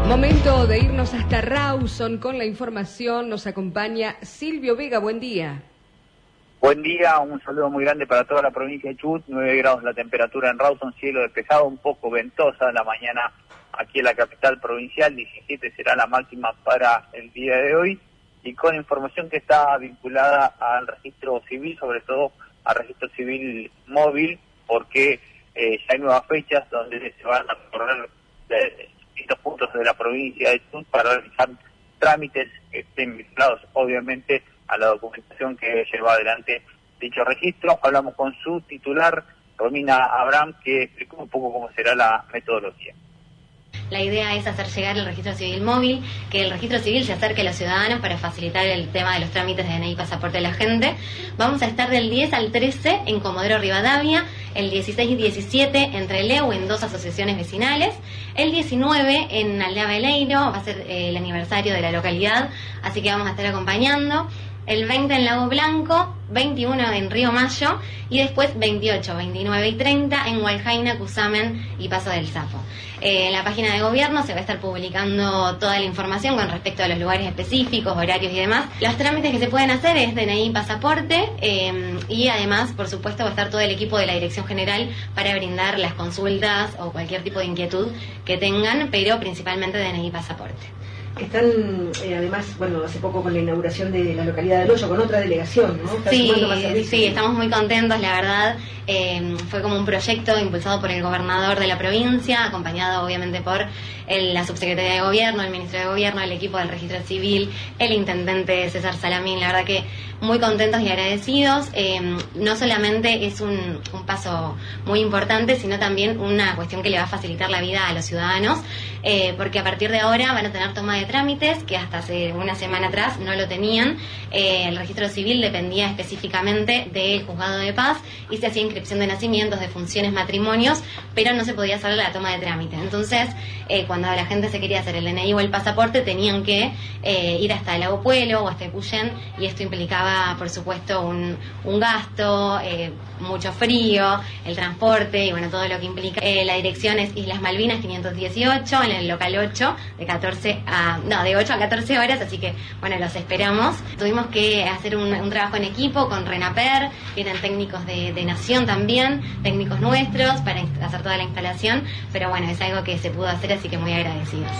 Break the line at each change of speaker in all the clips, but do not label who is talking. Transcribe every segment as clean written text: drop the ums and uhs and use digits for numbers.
Momento de irnos hasta Rawson con la información. Nos acompaña Silvio Vega. Buen día.
Buen día, un saludo muy grande para toda la provincia de Chubut. 9 grados la temperatura en Rawson, cielo despejado, un poco ventosa la mañana aquí en la capital provincial. 17 será la máxima para el día de hoy, y con información que está vinculada al registro civil, sobre todo al registro civil móvil, porque ya hay nuevas fechas donde se van a recorrer distintos puntos de la provincia de Chubut para realizar trámites que estén vinculados obviamente a la documentación que lleva adelante dicho registro. Hablamos con su titular, Romina Abraham, que explicó un poco cómo será la metodología.
La idea es hacer llegar el registro civil móvil, que el registro civil se acerque a los ciudadanos para facilitar el tema de los trámites de DNI y pasaporte de la gente. Vamos a estar del 10 al 13 en Comodoro Rivadavia, el 16 y 17 entre Leu en 2 asociaciones vecinales, el 19 en Aldea Veleiro, va a ser el aniversario de la localidad, así que vamos a estar acompañando. El 20 en Lago Blanco, 21 en Río Mayo y después 28, 29 y 30 en Hualjaina, Cusamen y Paso del Sapo. En la página de gobierno se va a estar publicando toda la información con respecto a los lugares específicos, horarios y demás. Los trámites que se pueden hacer es DNI y pasaporte, y además, por supuesto, va a estar todo el equipo de la Dirección General para brindar las consultas o cualquier tipo de inquietud que tengan, pero principalmente DNI y pasaporte.
Están, además, bueno, hace poco con la inauguración de la localidad de Loyo, con otra delegación, ¿no?
Sí, estamos muy contentos, la verdad. Fue como un proyecto impulsado por el gobernador de la provincia, acompañado obviamente por la subsecretaría de gobierno, el ministro de gobierno, el equipo del registro civil, el intendente César Salamín. La verdad que muy contentos y agradecidos. No solamente es un paso muy importante, sino también una cuestión que le va a facilitar la vida a los ciudadanos, porque a partir de ahora van a tener toma de trámites que hasta hace una semana atrás no lo tenían. El registro civil dependía específicamente del juzgado de paz y se hacía inscripción de nacimientos, de funciones, matrimonios, pero no se podía hacer la toma de trámite. Entonces, cuando la gente se quería hacer el DNI o el pasaporte, tenían que ir hasta el Lago Puelo o hasta Epuyén, y esto implicaba, por supuesto, un gasto, mucho frío, el transporte y bueno, todo lo que implica. La dirección es Islas Malvinas 518, en el local 8, de 8 a 14 horas, así que bueno, los esperamos. Tuvimos que hacer un trabajo en equipo con Renaper, vienen técnicos de Nación también, técnicos nuestros, para hacer toda la instalación, pero bueno, es algo que se pudo hacer, así que muy agradecidos.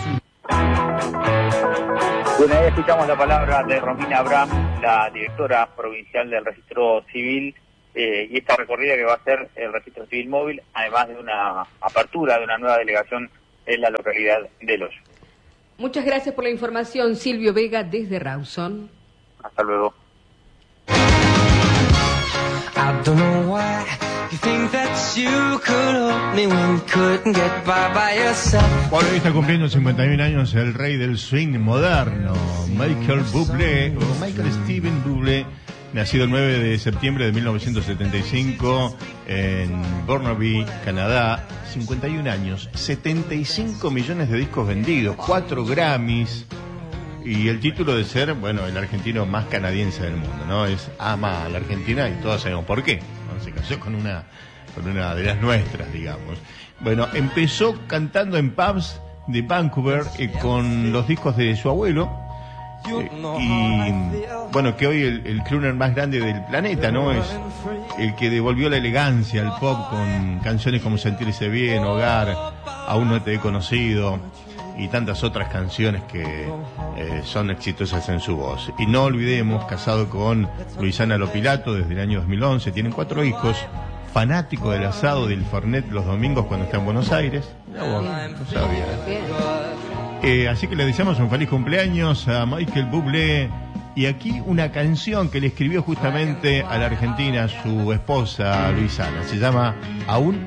Bueno, ahí escuchamos la palabra de Romina Abraham, la directora provincial del registro civil, y esta recorrida que va a hacer el registro civil móvil, además de una apertura de una nueva delegación en la localidad de Loyo.
Muchas gracias por la información, Silvio Vega, desde Rawson.
Hasta luego.
Bueno, hoy está cumpliendo 51 años el rey del swing moderno, Michael Bublé, o Michael Steven Bublé, nacido el 9 de septiembre de 1975 en Burnaby, Canadá. 51 años, 75 millones de discos vendidos, 4 Grammys y el título de ser, bueno, el argentino más canadiense del mundo, ¿no? Ama a la Argentina y todos sabemos por qué, ¿no? Se casó con una de las nuestras, digamos. Bueno, empezó cantando en pubs de Vancouver con los discos de su abuelo. Y bueno, que hoy el crooner más grande del planeta, ¿no? Es el que devolvió la elegancia al pop con canciones como Sentirse Bien, Hogar, Aún No Te He Conocido y tantas otras canciones que son exitosas en su voz. Y no olvidemos, casado con Luisana Lopilato desde el año 2011, tienen 4 hijos, fanático del asado del Fernet los domingos cuando está en Buenos Aires. No sabía. Así que le deseamos un feliz cumpleaños a Michael Bublé. Y aquí una canción que le escribió justamente a la Argentina su esposa Luisana. Se llama Aún